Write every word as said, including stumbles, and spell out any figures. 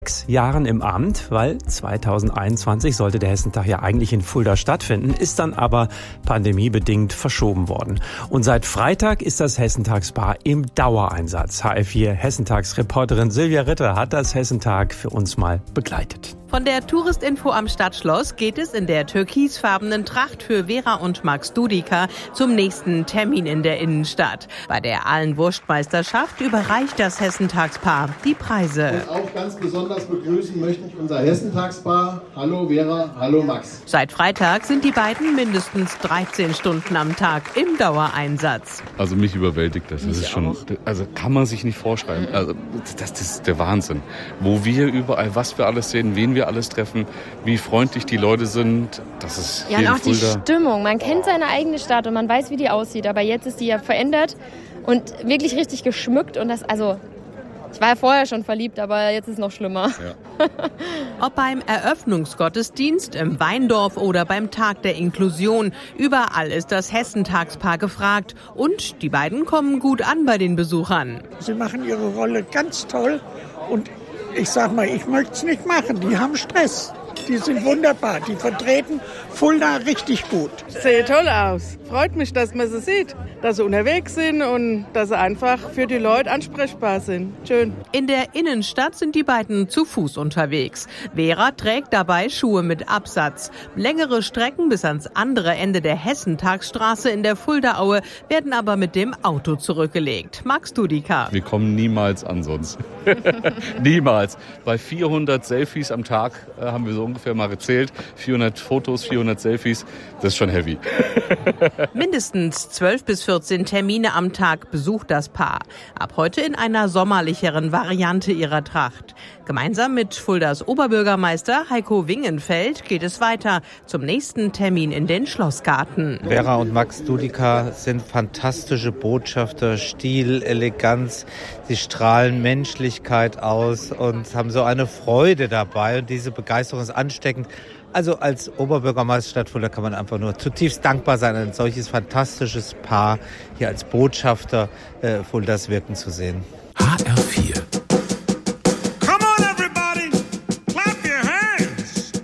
Sechs Jahren im Amt, weil zweitausendeinundzwanzig sollte der Hessentag ja eigentlich in Fulda stattfinden, ist dann aber pandemiebedingt verschoben worden. Und seit Freitag ist das Hessentagspaar im Dauereinsatz. H F vier Hessentagsreporterin Silvia Ritter hat das Hessentag für uns mal begleitet. Von der Touristinfo am Stadtschloss geht es in der türkisfarbenen Tracht für Vera und Max Dudika zum nächsten Termin in der Innenstadt. Bei der Aalen-Wurstmeisterschaft überreicht das Hessentagspaar die Preise. Und auch ganz besonders begrüßen möchte ich unser Hessentagspaar. Hallo Vera, hallo Max. Seit Freitag sind die beiden mindestens dreizehn Stunden am Tag im Dauereinsatz. Also mich überwältigt das. Das ist schon, also kann man sich nicht vorschreiben. Also das, das ist der Wahnsinn. Wo wir überall, was wir alles sehen, wen wir alles treffen, wie freundlich die Leute sind. Das ist ja, hier und auch in Fulda. Die Stimmung. Man kennt seine eigene Stadt und man weiß, wie die aussieht. Aber jetzt ist die ja verändert und wirklich richtig geschmückt. Und das, also, ich war ja vorher schon verliebt, aber jetzt ist es noch schlimmer. Ja. Ob beim Eröffnungsgottesdienst, im Weindorf oder beim Tag der Inklusion, überall ist das Hessentagspaar gefragt. Und die beiden kommen gut an bei den Besuchern. Sie machen ihre Rolle ganz toll und ich sag mal, ich möchte es nicht machen. Die haben Stress. Die sind wunderbar. Die vertreten Fulda richtig gut. Sieht toll aus. Freut mich, dass man sie sieht. Dass sie unterwegs sind und dass sie einfach für die Leute ansprechbar sind. Schön. In der Innenstadt sind die beiden zu Fuß unterwegs. Vera trägt dabei Schuhe mit Absatz. Längere Strecken bis ans andere Ende der Hessentagsstraße in der Fuldaaue werden aber mit dem Auto zurückgelegt. Max Dudika. Wir kommen niemals an sonst. Niemals. Bei vierhundert Selfies am Tag äh, haben wir so ungefähr mal gezählt. vierhundert Fotos, vierhundert Selfies. Das ist schon heavy. Mindestens zwölf bis vierzehn Termine am Tag besucht das Paar. Ab heute in einer sommerlicheren Variante ihrer Tracht. Gemeinsam mit Fuldas Oberbürgermeister Heiko Wingenfeld geht es weiter zum nächsten Termin in den Schlossgarten. Vera und Max Dudika sind fantastische Botschafter, Stil, Eleganz. Sie strahlen Menschlichkeit aus und haben so eine Freude dabei. Und diese Begeisterung ist ansteckend. Also als Oberbürgermeister Stadt Fulda kann man einfach nur zutiefst dankbar sein, ein solches fantastisches Paar hier als Botschafter äh, Fuldas wirken zu sehen. H R vier